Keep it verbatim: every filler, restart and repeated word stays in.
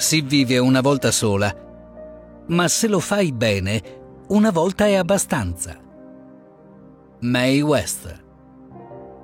Si vive una volta sola, ma se lo fai bene, una volta è abbastanza. Mae West.